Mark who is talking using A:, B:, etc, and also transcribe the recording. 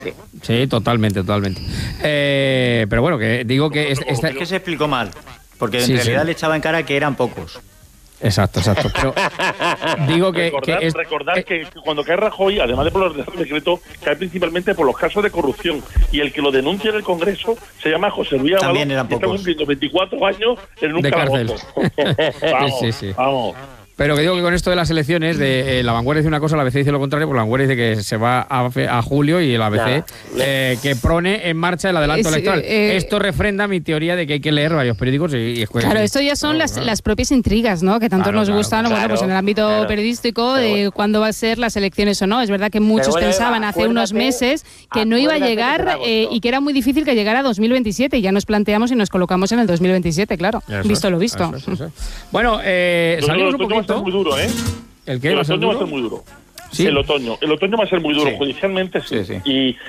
A: Sí, totalmente. Pero bueno, que digo que...
B: Es que se explicó mal, porque en realidad le echaba en cara que eran pocos.
A: Exacto. Pero digo que...
C: Recordar que cuando cae Rajoy, además de por los decretos, cae principalmente por los casos de corrupción. Y el que lo denuncia en el Congreso se llama José Luis Ábalos.
B: También eran pocos.
C: Está cumpliendo 24 años en un
A: cárcel.
C: Vamos.
A: Pero que digo que con esto de las elecciones, La Vanguardia dice una cosa, la ABC dice lo contrario, porque La Vanguardia dice que se va a julio y el ABC que pone en marcha el adelanto electoral. Esto refrenda mi teoría de que hay que leer varios periódicos y
D: claro, esto ya son las propias intrigas, ¿no? Que tanto nos gustan, pues en el ámbito periodístico, de cuándo va a ser las elecciones o no. Es verdad que muchos pensaban hace unos meses que no iba a llegar y que era muy difícil que llegara a 2027. Y ya nos planteamos y nos colocamos en el 2027, claro. Visto lo visto.
A: Eso. Bueno, salimos un poquito.
C: Muy duro, ¿eh?
A: ¿El qué?
C: El otoño va a ser muy duro.
A: ¿Sí?
C: El otoño va a ser muy duro, judicialmente sí.